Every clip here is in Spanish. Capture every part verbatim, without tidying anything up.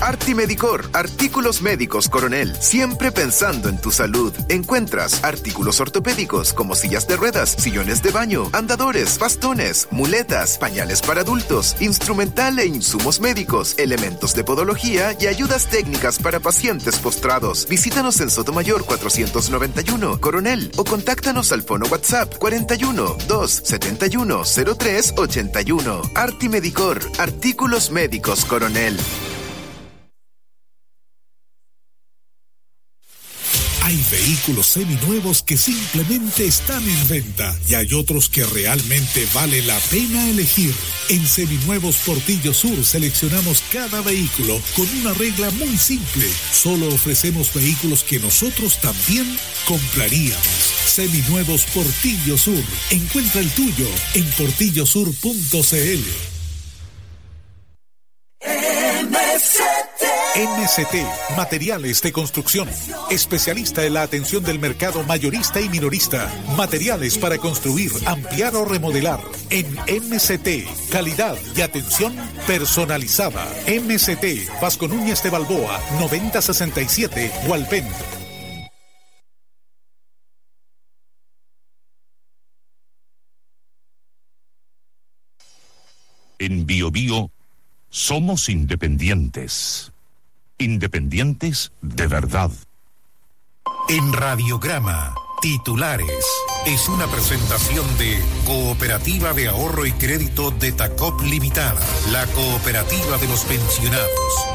Artimedicor, artículos médicos Coronel, siempre pensando en tu salud. Encuentras artículos ortopédicos como sillas de ruedas, sillones de baño, andadores, bastones, muletas, pañales para adultos, instrumental e insumos médicos, elementos de podología y ayudas técnicas para pacientes postrados. Visítanos en Sotomayor cuatrocientos noventa y uno, Coronel, o contáctanos al fono WhatsApp cuarenta y uno, dos setenta y uno, cero tres ochenta y uno. Artimedicor, artículos médicos Coronel. Hay vehículos seminuevos que simplemente están en venta y hay otros que realmente vale la pena elegir. En Seminuevos Portillo Sur seleccionamos cada vehículo con una regla muy simple. Solo ofrecemos vehículos que nosotros también compraríamos. Seminuevos Portillo Sur. Encuentra el tuyo en portillo sur punto c l. M S T M S T, Materiales de Construcción. Especialista en la atención del mercado mayorista y minorista. Materiales para construir, ampliar o remodelar. En M S T, calidad y atención personalizada. M S T, Vasco Núñez de Balboa, noventa sesenta y siete, Hualpén. En Bio Bio somos independientes. Independientes de verdad. En Radiograma, titulares. Es una presentación de Cooperativa de Ahorro y Crédito de Tacop Limitada, la cooperativa de los pensionados.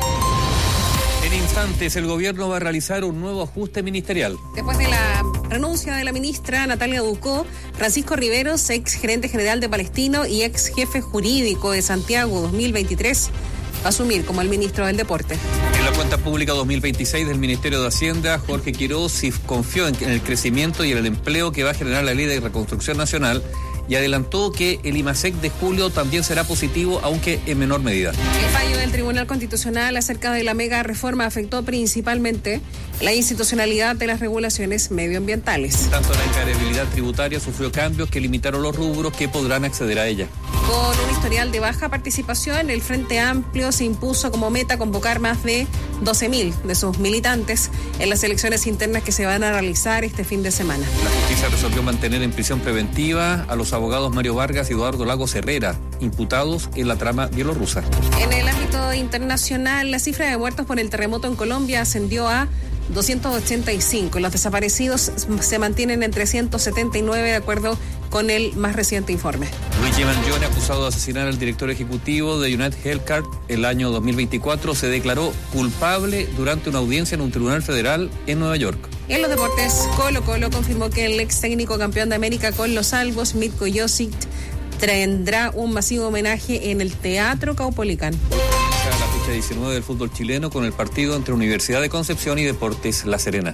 En instantes, el gobierno va a realizar un nuevo ajuste ministerial. Después de la renuncia de la ministra Natalia Ducó, Francisco Riveros, ex gerente general de Palestino y ex jefe jurídico de Santiago dos mil veintitrés, va a asumir como el ministro del Deporte. En la cuenta pública dos mil veintiséis del Ministerio de Hacienda, Jorge Quiroz confió en el crecimiento y en el empleo que va a generar la Ley de Reconstrucción Nacional y adelantó que el IMASEC de julio también será positivo, aunque en menor medida. El fallo del Tribunal Constitucional acerca de la mega reforma afectó principalmente la institucionalidad de las regulaciones medioambientales. Tanto la encargabilidad tributaria sufrió cambios que limitaron los rubros que podrán acceder a ella. Con un historial de baja participación, el Frente Amplio se impuso como meta convocar más de doce mil de sus militantes en las elecciones internas que se van a realizar este fin de semana. La justicia resolvió mantener en prisión preventiva a los abogados Mario Vargas y Eduardo Lagos Herrera, imputados en la trama bielorrusa. En el ámbito internacional, la cifra de muertos por el terremoto en Colombia ascendió a doscientos ochenta y cinco. Los desaparecidos se mantienen en trescientos setenta y nueve, de acuerdo con el más reciente informe. Luigi Mangione, acusado de asesinar al director ejecutivo de United Healthcare el año dos mil veinticuatro, se declaró culpable durante una audiencia en un tribunal federal en Nueva York. Y en los deportes, Colo Colo confirmó que el ex técnico campeón de América con los Albos, Mitko Josic, tendrá un masivo homenaje en el Teatro Caupolicán. La fecha diecinueve del fútbol chileno con el partido entre Universidad de Concepción y Deportes La Serena.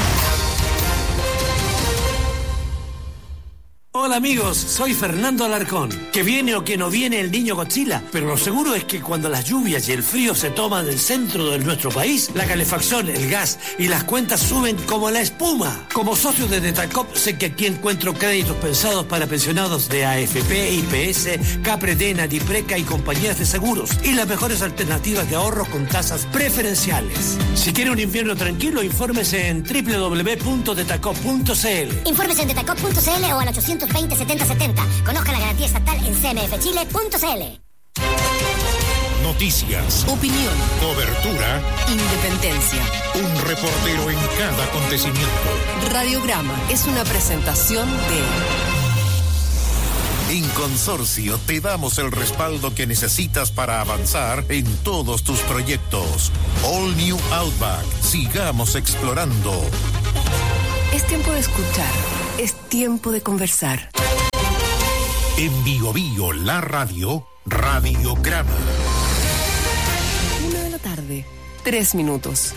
Hola amigos, soy Fernando Alarcón. Que viene o que no viene el niño Godzilla, pero lo seguro es que cuando las lluvias y el frío se toman el centro de nuestro país, la calefacción, el gas y las cuentas suben como la espuma. Como socio de Detacop, sé que aquí encuentro créditos pensados para pensionados de A F P, I P S, Capredena, Dipreca y compañías de seguros, y las mejores alternativas de ahorro con tasas preferenciales. Si quiere un invierno tranquilo, infórmese en doble u doble u doble u punto detacop punto c l. Infórmese en detacop punto c l o al ochocientos veinte setenta setenta. Conozca la garantía estatal en c m f chile punto c l. Noticias, opinión, cobertura, independencia. Un reportero en cada acontecimiento. Radiograma es una presentación de... En Consorcio te damos el respaldo que necesitas para avanzar en todos tus proyectos. All New Outback. Sigamos explorando. Es tiempo de escuchar. Es tiempo de conversar. En Bio Bio, la radio, Radiograma. Una de la tarde, tres minutos.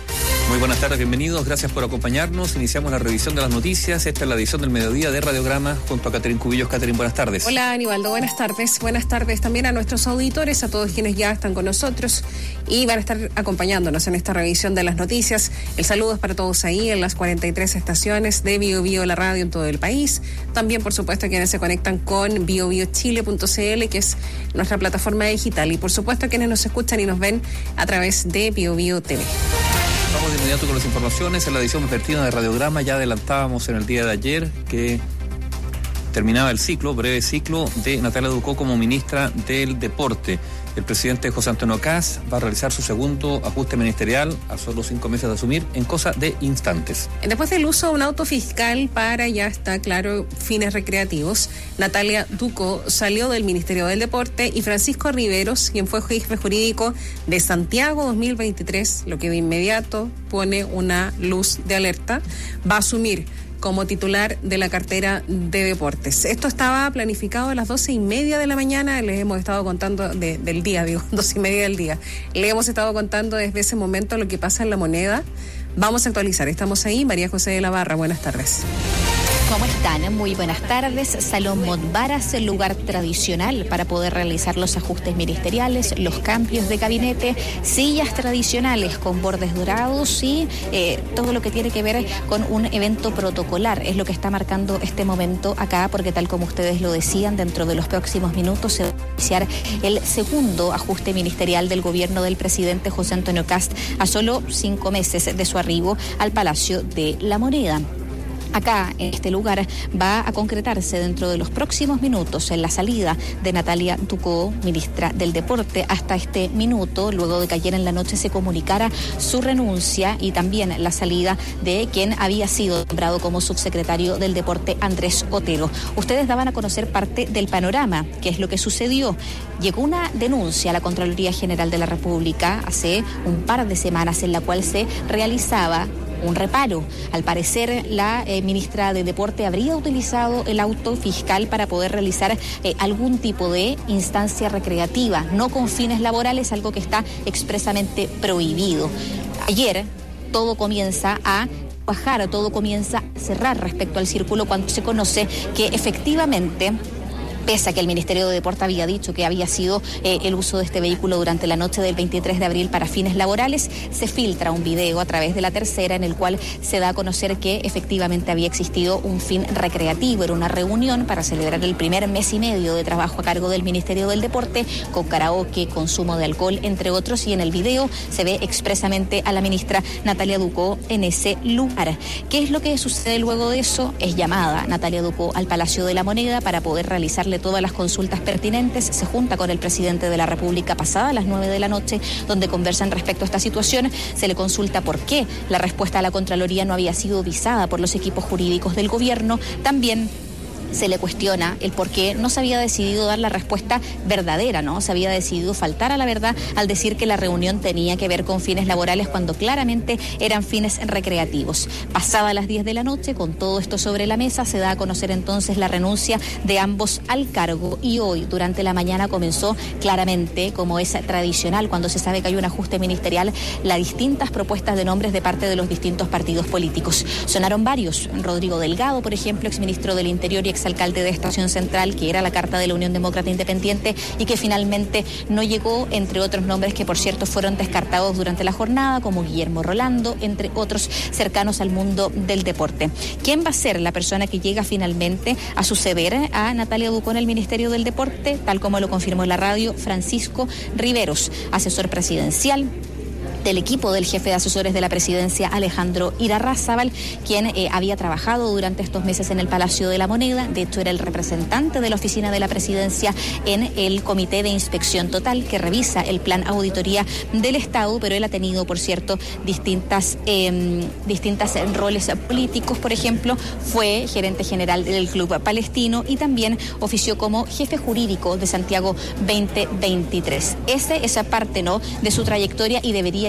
Muy buenas tardes, bienvenidos, gracias por acompañarnos. Iniciamos la revisión de las noticias. Esta es la edición del mediodía de Radiograma junto a Catherine Cubillos. Catherine, buenas tardes. Hola, Aníbaldo, buenas tardes. Buenas tardes también a nuestros auditores, a todos quienes ya están con nosotros y van a estar acompañándonos en esta revisión de las noticias. El saludo es para todos ahí en las cuarenta y tres estaciones de Bio Bio, la radio en todo el país. También, por supuesto, quienes se conectan con bio bio chile punto c l, que es nuestra plataforma digital. Y, por supuesto, quienes nos escuchan y nos ven a través de Bio Bio T V. Vamos de inmediato con las informaciones. En la edición vespertina de Radiograma ya adelantábamos en el día de ayer que terminaba el ciclo, breve ciclo, de Natalia Ducó como ministra del Deporte. El presidente José Antonio Kast va a realizar su segundo ajuste ministerial a solo cinco meses de asumir, en cosa de instantes. Después del uso de un auto fiscal para, ya está claro, fines recreativos, Natalia Ducó salió del Ministerio del Deporte y Francisco Riveros, quien fue jefe jurídico de Santiago dos mil veintitrés, lo que de inmediato pone una luz de alerta, va a asumir como titular de la cartera de deportes. Esto estaba planificado a las doce y media de la mañana, les hemos estado contando de, del día, digo, doce y media del día. Le hemos estado contando desde ese momento lo que pasa en La Moneda. Vamos a actualizar, estamos ahí. María José de la Barra, buenas tardes. ¿Cómo están? Muy buenas tardes. Salón Montbaras, el lugar tradicional para poder realizar los ajustes ministeriales, los cambios de gabinete, sillas tradicionales con bordes dorados y eh, todo lo que tiene que ver con un evento protocolar. Es lo que está marcando este momento acá, porque tal como ustedes lo decían, dentro de los próximos minutos se va a iniciar el segundo ajuste ministerial del gobierno del presidente José Antonio Kast a solo cinco meses de su arribo al Palacio de la Moneda. Acá, en este lugar, va a concretarse dentro de los próximos minutos en la salida de Natalia Ducó, ministra del Deporte. Hasta este minuto, luego de que ayer en la noche se comunicara su renuncia y también la salida de quien había sido nombrado como subsecretario del Deporte, Andrés Otero. Ustedes daban a conocer parte del panorama, qué es lo que sucedió. Llegó una denuncia a la Contraloría General de la República hace un par de semanas en la cual se realizaba un reparo. Al parecer, la eh, ministra de Deporte habría utilizado el auto fiscal para poder realizar eh, algún tipo de instancia recreativa, no con fines laborales, algo que está expresamente prohibido. Ayer todo comienza a bajar, todo comienza a cerrar respecto al círculo cuando se conoce que efectivamente, pese a que el Ministerio de Deporte había dicho que había sido eh, el uso de este vehículo durante la noche del veintitrés de abril para fines laborales, se filtra un video a través de La Tercera en el cual se da a conocer que efectivamente había existido un fin recreativo. Era una reunión para celebrar el primer mes y medio de trabajo a cargo del Ministerio del Deporte, con karaoke, consumo de alcohol, entre otros, y en el video se ve expresamente a la ministra Natalia Ducó en ese lugar. ¿Qué es lo que sucede luego de eso? Es llamada Natalia Ducó al Palacio de la Moneda para poder realizarle todas las consultas pertinentes. Se junta con el presidente de la República pasada a las nueve de la noche, donde conversan respecto a esta situación. Se le consulta por qué la respuesta a la Contraloría no había sido visada por los equipos jurídicos del gobierno. También se le cuestiona el por qué no se había decidido dar la respuesta verdadera, ¿no? Se había decidido faltar a la verdad al decir que la reunión tenía que ver con fines laborales cuando claramente eran fines recreativos. Pasada las diez de la noche, con todo esto sobre la mesa, se da a conocer entonces la renuncia de ambos al cargo, y hoy, durante la mañana, comenzó claramente, como es tradicional cuando se sabe que hay un ajuste ministerial, las distintas propuestas de nombres de parte de los distintos partidos políticos. Sonaron varios. Rodrigo Delgado, por ejemplo, exministro del Interior y exalcalde de Estación Central, que era la carta de la Unión Demócrata Independiente y que finalmente no llegó, entre otros nombres que por cierto fueron descartados durante la jornada, como Guillermo Rolando, entre otros cercanos al mundo del deporte. ¿Quién va a ser la persona que llega finalmente a suceder a Natalia Ducó en el Ministerio del Deporte? Tal como lo confirmó en la radio Francisco Riveros, asesor presidencial del equipo del jefe de asesores de la presidencia, Alejandro Irarrázaval, quien eh, había trabajado durante estos meses en el Palacio de la Moneda. De hecho, era el representante de la oficina de la presidencia en el Comité de Inspección Total, que revisa el plan auditoría del Estado, pero él ha tenido, por cierto, distintas, eh, distintas roles políticos. Por ejemplo, fue gerente general del Club Palestino y también ofició como jefe jurídico de Santiago veinte veintitrés. Esa es parte, ¿no?, de su trayectoria, y debería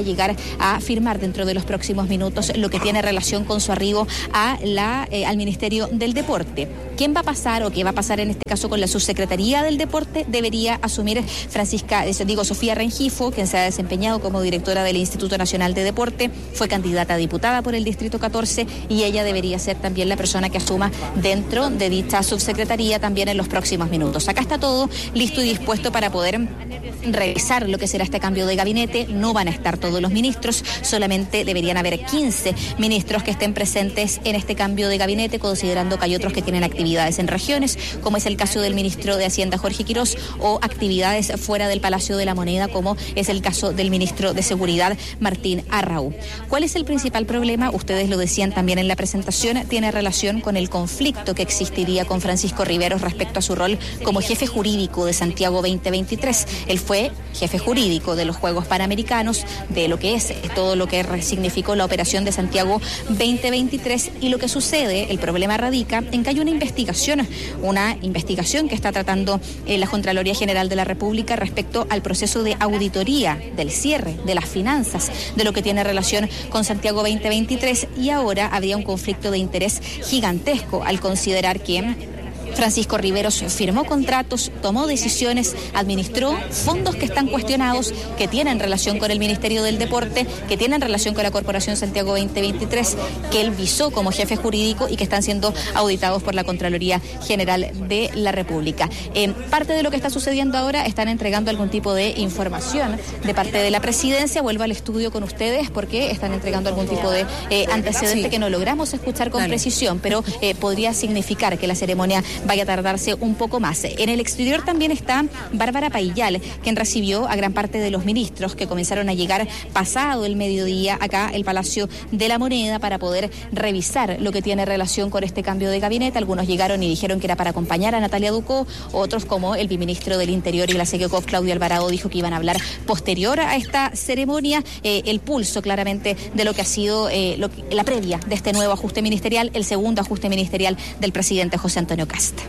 llegar a firmar dentro de los próximos minutos lo que tiene relación con su arribo a la, eh, al Ministerio del Deporte. ¿Quién va a pasar o qué va a pasar en este caso con la subsecretaría del Deporte? Debería asumir Francisca, digo, Sofía Rengifo, quien se ha desempeñado como directora del Instituto Nacional de Deporte, fue candidata a diputada por el Distrito catorce y ella debería ser también la persona que asuma dentro de dicha subsecretaría también en los próximos minutos. Acá está todo listo y dispuesto para poder revisar lo que será este cambio de gabinete. No van a estar todos los ministros, solamente deberían haber quince ministros que estén presentes en este cambio de gabinete, considerando que hay otros que tienen actividades en regiones, como es el caso del ministro de Hacienda Jorge Quirós, o actividades fuera del Palacio de la Moneda, como es el caso del ministro de Seguridad Martín Arrau. ¿Cuál es el principal problema? Ustedes lo decían también en la presentación, tiene relación con el conflicto que existiría con Francisco Riveros respecto a su rol como jefe jurídico de Santiago veinte veintitrés. Él fue jefe jurídico de los Juegos Panamericanos, de lo que es todo lo que significó la operación de Santiago veinte veintitrés, y lo que sucede, el problema radica en que hay una investigación, una investigación que está tratando eh, la Contraloría General de la República respecto al proceso de auditoría del cierre de las finanzas de lo que tiene relación con Santiago veinte veintitrés, y ahora habría un conflicto de interés gigantesco al considerar que Francisco Riveros firmó contratos, tomó decisiones, administró fondos que están cuestionados, que tienen relación con el Ministerio del Deporte, que tienen relación con la Corporación Santiago veinte veintitrés, que él visó como jefe jurídico y que están siendo auditados por la Contraloría General de la República. Eh, parte de lo que está sucediendo ahora, están entregando algún tipo de información de parte de la presidencia. Vuelvo al estudio con ustedes porque están entregando algún tipo de eh, antecedente sí. que no logramos escuchar con Dale. precisión, pero eh, podría significar que la ceremonia vaya a tardarse un poco más. En el exterior también está Bárbara Paillal, quien recibió a gran parte de los ministros que comenzaron a llegar pasado el mediodía acá al Palacio de la Moneda para poder revisar lo que tiene relación con este cambio de gabinete. Algunos llegaron y dijeron que era para acompañar a Natalia Ducó, otros, como el biministro del Interior y la SEGECOF, Claudio Alvarado, dijo que iban a hablar posterior a esta ceremonia, eh, el pulso claramente de lo que ha sido eh, lo que, la previa de este nuevo ajuste ministerial, el segundo ajuste ministerial del presidente José Antonio Kast.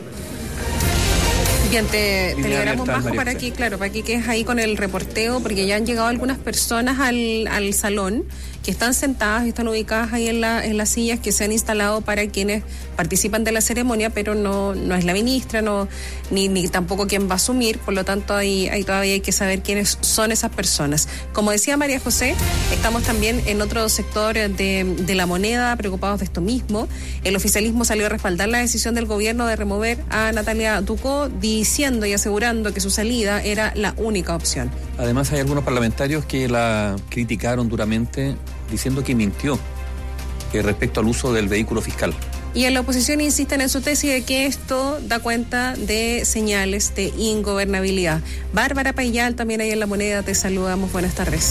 Bien, te, te liberamos bajo para que, claro, para que quedes ahí con el reporteo, porque ya han llegado algunas personas al, al salón que están sentadas y están ubicadas ahí en, la, en las sillas que se han instalado para quienes participan de la ceremonia, pero no, no es la ministra, no, ni, ni tampoco quien va a asumir, por lo tanto ahí, ahí todavía hay que saber quiénes son esas personas. Como decía María José, estamos también en otro sector de, de la moneda, preocupados de esto mismo. El oficialismo salió a respaldar la decisión del gobierno de remover a Natalia Ducó, diciendo y asegurando que su salida era la única opción. Además, hay algunos parlamentarios que la criticaron duramente, diciendo que mintió eh, respecto al uso del vehículo fiscal. Y en la oposición insisten en su tesis de que esto da cuenta de señales de ingobernabilidad. Bárbara Paillal, también ahí en La Moneda, te saludamos. Buenas tardes.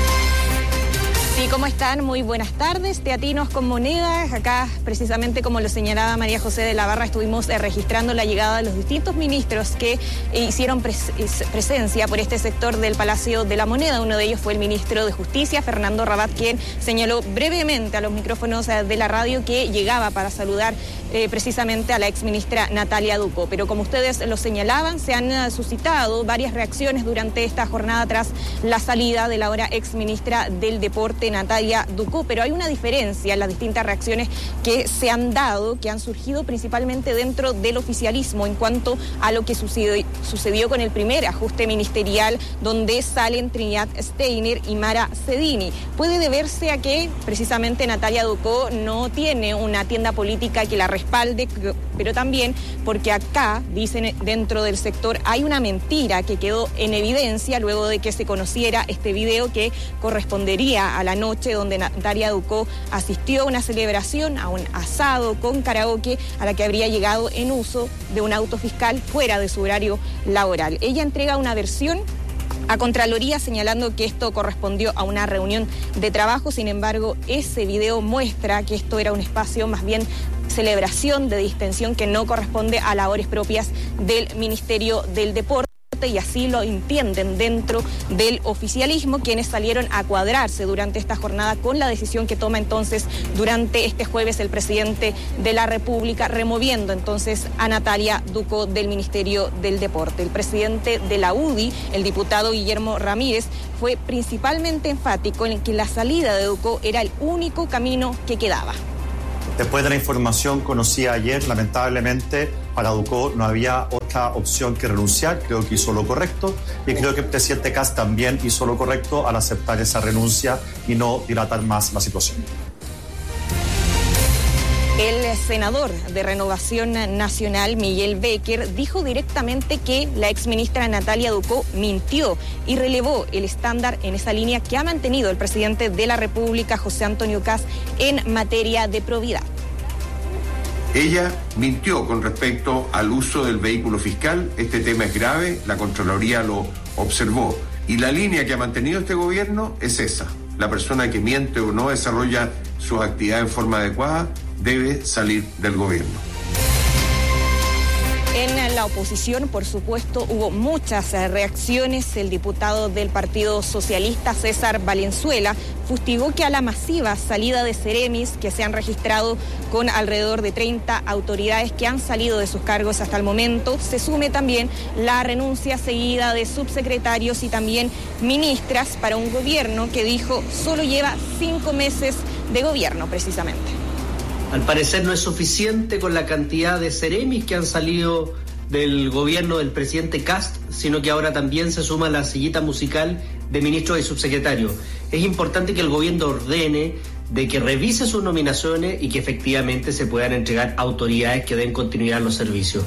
Sí, ¿cómo están? Muy buenas tardes. Teatinos con Monedas. Acá, precisamente como lo señalaba María José de la Barra, estuvimos eh, registrando la llegada de los distintos ministros que eh, hicieron pres presencia por este sector del Palacio de la Moneda. Uno de ellos fue el ministro de Justicia, Fernando Rabat, quien señaló brevemente a los micrófonos eh, de la radio que llegaba para saludar eh, precisamente a la exministra Natalia Ducó. Pero como ustedes lo señalaban, se han eh, suscitado varias reacciones durante esta jornada tras la salida de la ahora exministra del Deporte, Natalia Ducó, pero hay una diferencia en las distintas reacciones que se han dado, que han surgido principalmente dentro del oficialismo en cuanto a lo que sucedió, sucedió con el primer ajuste ministerial, donde salen Trinidad Steiner y Mara Cedini. Puede deberse a que precisamente Natalia Ducó no tiene una tienda política que la respalde, pero también porque acá, dicen dentro del sector, hay una mentira que quedó en evidencia luego de que se conociera este video que correspondería a la noche donde Natalia Ducó asistió a una celebración, a un asado con karaoke, a la que habría llegado en uso de un auto fiscal fuera de su horario laboral. Ella entrega una versión a Contraloría señalando que esto correspondió a una reunión de trabajo. Sin embargo, ese video muestra que esto era un espacio más bien celebración de distensión que no corresponde a labores propias del Ministerio del Deporte. presidente y así lo entienden dentro del oficialismo, quienes salieron a cuadrarse durante esta jornada con la decisión que toma entonces durante este jueves el presidente de la República, removiendo entonces a Natalia Ducó del Ministerio del Deporte. El presidente de la U D I, el diputado Guillermo Ramírez, fue principalmente enfático en que la salida de Ducó era el único camino que quedaba. Después de la información conocida ayer, lamentablemente para Ducó no había otra opción que renunciar. Creo que hizo lo correcto y creo que el presidente Kast también hizo lo correcto al aceptar esa renuncia y no dilatar más la situación. El senador de Renovación Nacional, Miguel Becker, dijo directamente que la exministra Natalia Ducó mintió y relevó el estándar en esa línea que ha mantenido el presidente de la República, José Antonio Kast, en materia de probidad. Ella mintió con respecto al uso del vehículo fiscal. Este tema es grave, la Contraloría lo observó. Y la línea que ha mantenido este gobierno es esa. La persona que miente o no desarrolla sus actividades en forma adecuada debe salir del gobierno. En la oposición, por supuesto, hubo muchas reacciones. El diputado del Partido Socialista, César Valenzuela, fustigó que a la masiva salida de Ceremis, que se han registrado con alrededor de treinta autoridades que han salido de sus cargos hasta el momento, se sume también la renuncia seguida de subsecretarios y también ministras para un gobierno que dijo solo lleva cinco meses de gobierno, precisamente. Al parecer no es suficiente con la cantidad de Ceremis que han salido del gobierno del presidente Kast, sino que ahora también se suma la sillita musical de ministros y subsecretarios. Es importante que el gobierno ordene de que revise sus nominaciones y que efectivamente se puedan entregar autoridades que den continuidad a los servicios.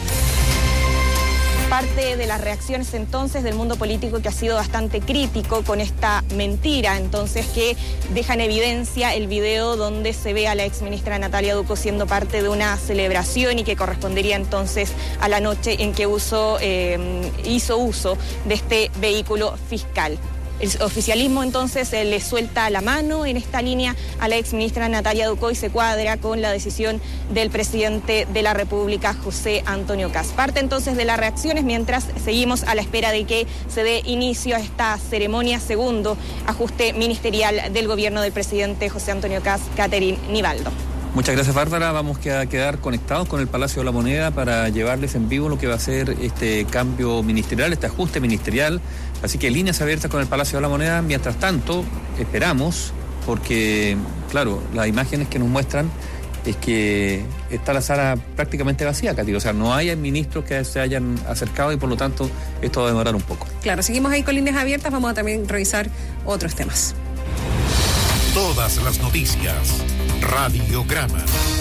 Parte de las reacciones entonces del mundo político que ha sido bastante crítico con esta mentira, entonces que deja en evidencia el video donde se ve a la exministra Natalia Ducó siendo parte de una celebración y que correspondería entonces a la noche en que uso, eh, hizo uso de este vehículo fiscal. El oficialismo entonces eh, le suelta la mano en esta línea a la exministra Natalia Ducó y se cuadra con la decisión del presidente de la República, José Antonio Kast. Parte entonces de las reacciones mientras seguimos a la espera de que se dé inicio a esta ceremonia, segundo ajuste ministerial del gobierno del presidente José Antonio Kast, Catherine Nivaldo. Muchas gracias, Bárbara. Vamos a quedar conectados con el Palacio de la Moneda para llevarles en vivo lo que va a ser este cambio ministerial, este ajuste ministerial. Así que líneas abiertas con el Palacio de la Moneda. Mientras tanto, esperamos, porque, claro, las imágenes que nos muestran es que está la sala prácticamente vacía, Katy. O sea, no hay ministros que se hayan acercado y por lo tanto esto va a demorar un poco. Claro, seguimos ahí con líneas abiertas. Vamos a también revisar otros temas. Todas las noticias. Radiograma.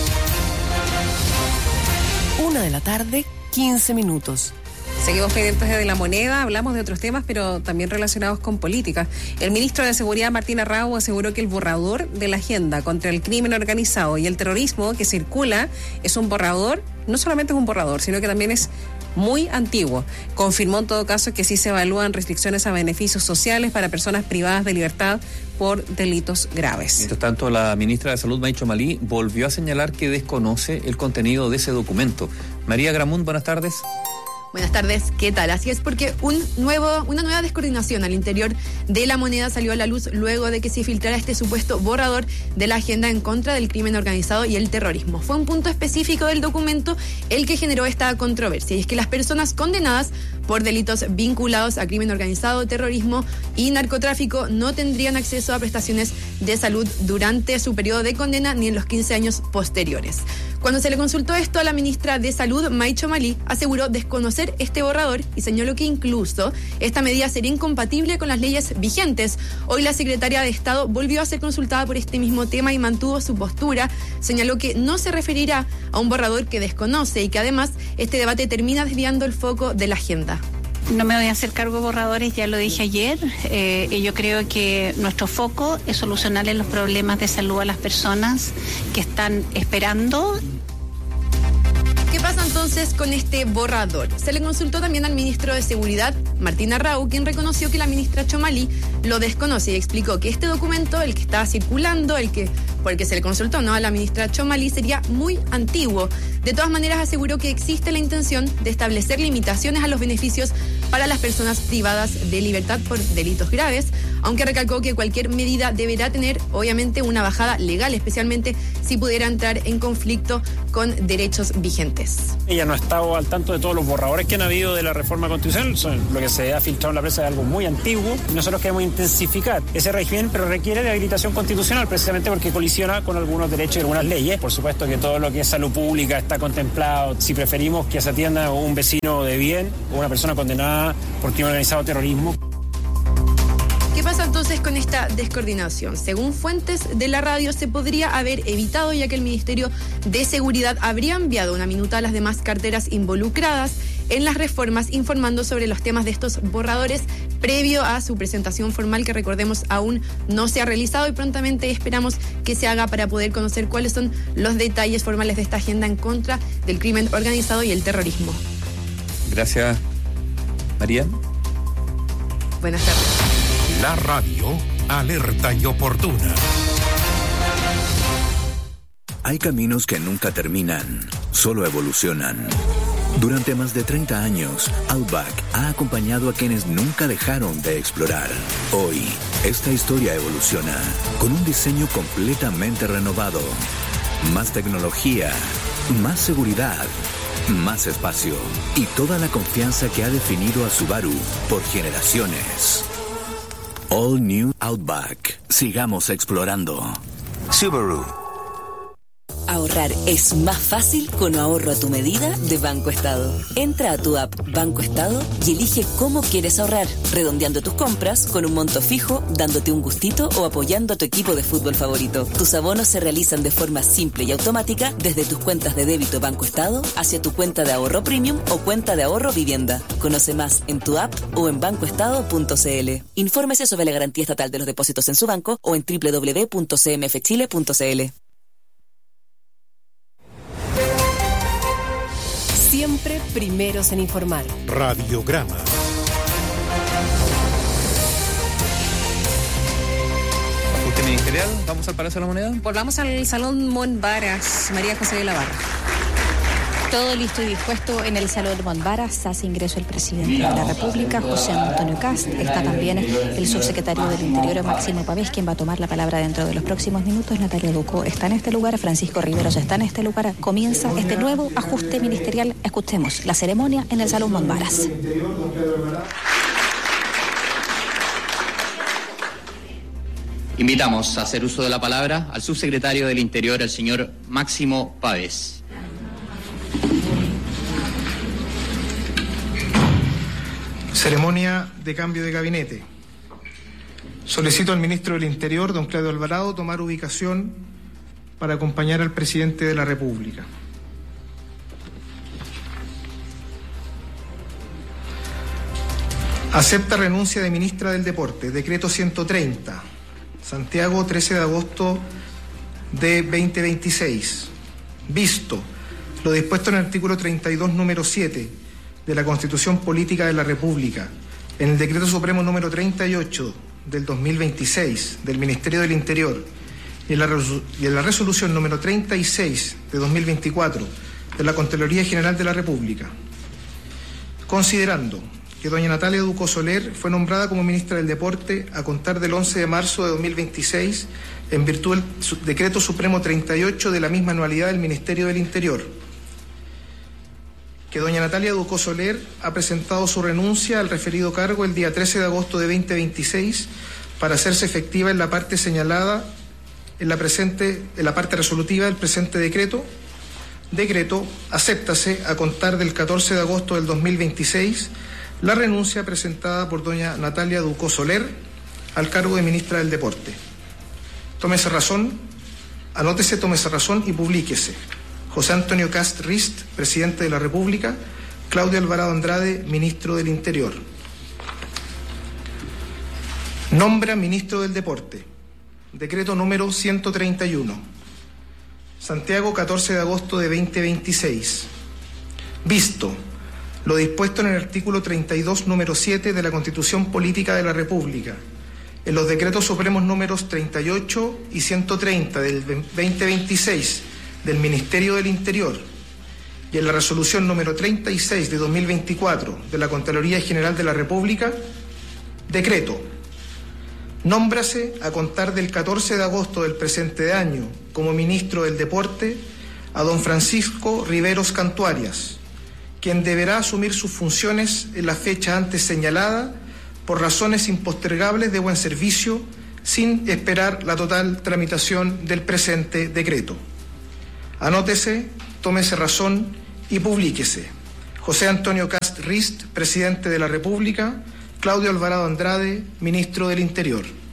Una de la tarde, quince minutos. Seguimos pendientes de La Moneda, hablamos de otros temas, pero también relacionados con política. El ministro de Seguridad, Martín Arrau, aseguró que el borrador de la agenda contra el crimen organizado y el terrorismo que circula es un borrador, no solamente es un borrador, sino que también es muy antiguo. Confirmó en todo caso que sí se evalúan restricciones a beneficios sociales para personas privadas de libertad por delitos graves. Mientras tanto, la ministra de Salud, Maicho Malí, volvió a señalar que desconoce el contenido de ese documento. María Gramún, buenas tardes. Buenas tardes, ¿qué tal? Así es, porque un nuevo, una nueva descoordinación al interior de La Moneda salió a la luz luego de que se filtrara este supuesto borrador de la agenda en contra del crimen organizado y el terrorismo. Fue un punto específico del documento el que generó esta controversia, y es que las personas condenadas por delitos vinculados a crimen organizado, terrorismo y narcotráfico no tendrían acceso a prestaciones de salud durante su periodo de condena ni en los quince años posteriores. Cuando se le consultó esto a la ministra de Salud, Maicho Malí, aseguró desconocer este borrador y señaló que incluso esta medida sería incompatible con las leyes vigentes. Hoy la secretaria de Estado volvió a ser consultada por este mismo tema y mantuvo su postura. Señaló que no se referirá a un borrador que desconoce y que además este debate termina desviando el foco de la agenda. No me voy a hacer cargo de borradores, ya lo dije ayer. Eh, y yo creo que nuestro foco es solucionarle los problemas de salud a las personas que están esperando. ¿Qué pasa entonces con este borrador? Se le consultó también al ministro de Seguridad, Martina Rau, quien reconoció que la ministra Txomalí lo desconoce y explicó que este documento, el que estaba circulando, el que por el que se le consultó, ¿no?, a la ministra Txomalí, sería muy antiguo. De todas maneras, aseguró que existe la intención de establecer limitaciones a los beneficios para las personas privadas de libertad por delitos graves, aunque recalcó que cualquier medida deberá tener, obviamente, una bajada legal, especialmente si pudiera entrar en conflicto con derechos vigentes. Ella no ha estado al tanto de todos los borradores que han habido de la reforma constitucional. Lo que se ha filtrado en la prensa es algo muy antiguo. Nosotros queremos intensificar ese régimen, pero requiere de habilitación constitucional, precisamente porque colisiona con algunos derechos y algunas leyes. Por supuesto que todo lo que es salud pública está contemplado. Si preferimos que se atienda a un vecino de bien o una persona condenada por crimen organizado, terrorismo. ¿Qué pasa entonces con esta descoordinación? Según fuentes de la radio, se podría haber evitado, ya que el Ministerio de Seguridad habría enviado una minuta a las demás carteras involucradas en las reformas, informando sobre los temas de estos borradores previo a su presentación formal, que recordemos aún no se ha realizado, y prontamente esperamos que se haga para poder conocer cuáles son los detalles formales de esta agenda en contra del crimen organizado y el terrorismo. Gracias, María. Buenas tardes. La radio, alerta y oportuna. Hay caminos que nunca terminan, solo evolucionan. Durante más de treinta años, Outback ha acompañado a quienes nunca dejaron de explorar. Hoy, esta historia evoluciona con un diseño completamente renovado. Más tecnología, más seguridad, más espacio y toda la confianza que ha definido a Subaru por generaciones. All New Outback. Sigamos explorando. Subaru. Ahorrar es más fácil con ahorro a tu medida de Banco Estado. Entra a tu app Banco Estado y elige cómo quieres ahorrar, redondeando tus compras con un monto fijo, dándote un gustito o apoyando a tu equipo de fútbol favorito. Tus abonos se realizan de forma simple y automática desde tus cuentas de débito Banco Estado hacia tu cuenta de ahorro premium o cuenta de ahorro vivienda. Conoce más en tu app o en banco estado punto c l. Infórmese sobre la garantía estatal de los depósitos en su banco o en doble u doble u doble u punto c m f chile punto c l. Siempre primeros en informar. Radiograma. Ajuste ministerial, vamos al Palacio de la Moneda. Volvamos al Salón Montbaras. María José de la Barra. Todo listo y dispuesto en el Salón Montbaras. Hace ingreso el presidente de la República, José Antonio Kast. Está también el subsecretario del Interior, Máximo Pavés, quien va a tomar la palabra dentro de los próximos minutos. Natalia Ducó está en este lugar, Francisco Riveros está en este lugar. Comienza este nuevo ajuste ministerial. Escuchemos la ceremonia en el Salón Montbaras. Invitamos a hacer uso de la palabra al subsecretario del Interior, el señor Máximo Pavés. Ceremonia de cambio de gabinete. Solicito al ministro del Interior, don Claudio Alvarado, tomar ubicación para acompañar al presidente de la República. Acepta renuncia de ministra del Deporte. Decreto ciento treinta. Santiago, trece de agosto de veinte veintiséis. Visto lo dispuesto en el artículo treinta y dos, número siete de la Constitución Política de la República, en el Decreto Supremo número treinta y ocho del dos mil veintiséis del Ministerio del Interior y en la, y en la Resolución número treinta y seis de dos mil veinticuatro de la Contraloría General de la República, considerando que doña Natalia Ducó Soler fue nombrada como ministra del Deporte a contar del once de marzo de dos mil veintiséis en virtud del Decreto Supremo treinta y ocho de la misma anualidad del Ministerio del Interior, que doña Natalia Ducó Soler ha presentado su renuncia al referido cargo el día trece de agosto de veinte veintiséis para hacerse efectiva en la parte señalada en la presente en la parte resolutiva del presente decreto. Decreto, acéptase a contar del catorce de agosto del dos mil veintiséis la renuncia presentada por doña Natalia Ducó Soler al cargo de ministra del Deporte. Tómese razón, anótese, tómese razón y publíquese. José Antonio Kast Rist, presidente de la República. Claudio Alvarado Andrade, ministro del Interior. Nombra ministro del Deporte. Decreto número ciento treinta y uno. Santiago, catorce de agosto de veinte veintiséis. Visto lo dispuesto en el artículo treinta y dos, número siete de la Constitución Política de la República, en los decretos supremos números treinta y ocho y ciento treinta del veinte veintiséis del Ministerio del Interior y en la resolución número treinta y seis de dos mil veinticuatro de la Contraloría General de la República, decreto. Nómbrase a contar del catorce de agosto del presente año como ministro del Deporte a don Francisco Riveros Cantuarias, quien deberá asumir sus funciones en la fecha antes señalada por razones impostergables de buen servicio, sin esperar la total tramitación del presente decreto. Anótese, tómese razón y publíquese. José Antonio Cast Rist, presidente de la República. Claudio Alvarado Andrade, ministro del Interior.